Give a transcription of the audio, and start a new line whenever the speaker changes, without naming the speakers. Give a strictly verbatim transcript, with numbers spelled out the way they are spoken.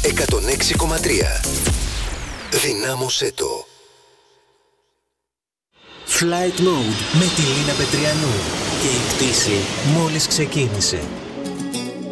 εκατόν έξι κόμμα τρία. Δυνάμωσέ το.
Flight Mode με τη Λίνα Πετριανού. Και η πτήση μόλις ξεκίνησε.